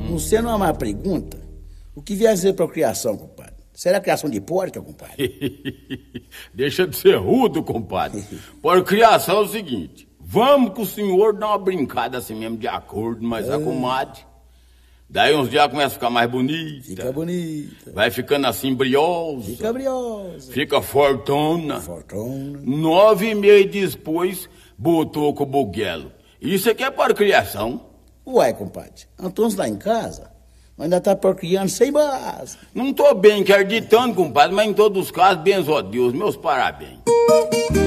Não sendo uma má pergunta, o que vier a ser procriação, compadre? Será criação de porca, compadre? Deixa de ser rudo, compadre. Procriação é o seguinte, vamos com o senhor dar uma brincada assim mesmo de acordo, mas a comadre. Daí uns dias começa a ficar mais bonita. Fica bonita. Vai ficando assim briosa. Fica briosa. Fica fortona. Fortuna. 9 meses depois, botou com o buguelo. Isso aqui é para criação. Uai, compadre, Antônio está em casa, mas ainda está procriando sem base. Não tô bem acreditando, compadre, mas em todos os casos, benzo a Deus, meus parabéns.